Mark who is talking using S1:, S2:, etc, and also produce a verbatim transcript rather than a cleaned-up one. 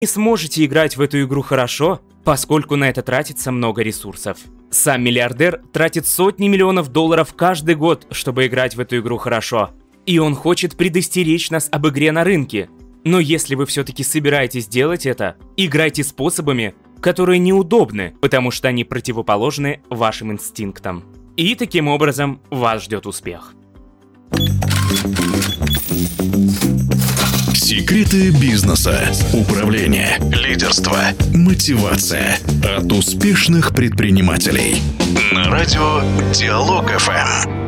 S1: не сможете играть в эту игру хорошо, поскольку на это тратится много ресурсов. Сам миллиардер тратит сотни миллионов долларов каждый год, чтобы играть в эту игру хорошо. И он хочет предостеречь нас об игре на рынке. Но если вы все-таки собираетесь делать это, играйте способами, которые неудобны, потому что они противоположны вашим инстинктам. И таким образом вас ждет успех.
S2: Секреты бизнеса, управления, лидерства, мотивация от успешных предпринимателей. На радио Диалог эф эм.